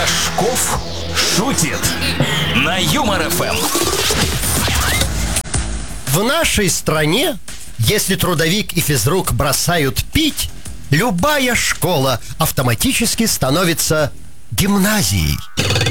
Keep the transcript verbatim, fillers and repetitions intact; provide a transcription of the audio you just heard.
Рожков шутит на Юмор эф эм. В нашей стране, если трудовик и физрук бросают пить, любая школа автоматически становится гимназией.